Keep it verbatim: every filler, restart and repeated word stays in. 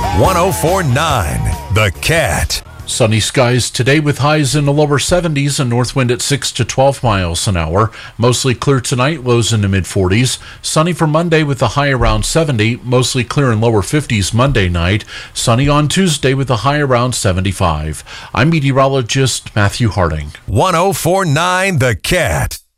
one oh four point nine The Cat. Sunny skies today with highs in the lower seventies and north wind at six to twelve miles an hour. Mostly clear tonight, lows in the mid forties. Sunny for Monday with a high around seventy. Mostly clear in lower fifties Monday night. Sunny on Tuesday with a high around seventy-five. I'm meteorologist Matthew Harding. one oh four point nine The Cat.